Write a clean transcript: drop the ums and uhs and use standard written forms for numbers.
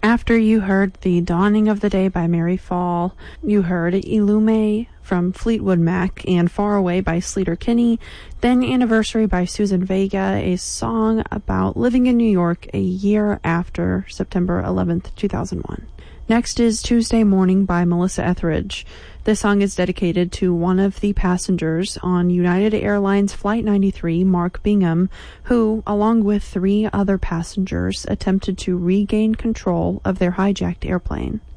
After you heard The Dawning of the Day by Mary Fall, you heard Illume from Fleetwood Mac and Far Away by Sleater-Kinney, then Anniversary by Susan Vega, a song about living in New York a year after September 11th, 2001. Next is Tuesday Morning by Melissa Etheridge. This song is dedicated to one of the passengers on United Airlines Flight 93, Mark Bingham, who, along with 3 other passengers, attempted to regain control of their hijacked airplane.